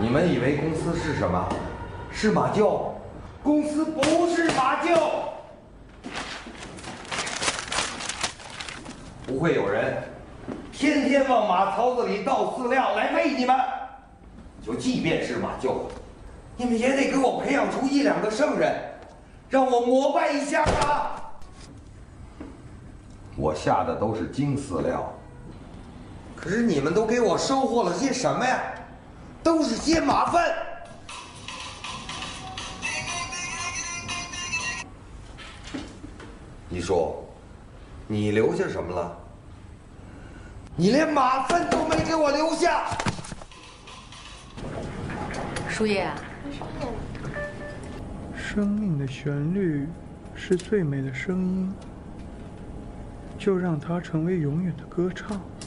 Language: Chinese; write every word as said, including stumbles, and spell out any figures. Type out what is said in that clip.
你们以为公司是什么？是马厩？公司不是马厩，不会有人天天往马槽子里倒饲料来喂你们。就即便是马厩，你们也得给我培养出一两个圣人，让我膜拜一下啊！我下的都是精饲料，可是你们都给我收获了些什么呀？都是些马粪。你说，你留下什么了？你连马粪都没给我留下。 叔爷， 生命的旋律是最美的声音，就让它成为永远的歌唱。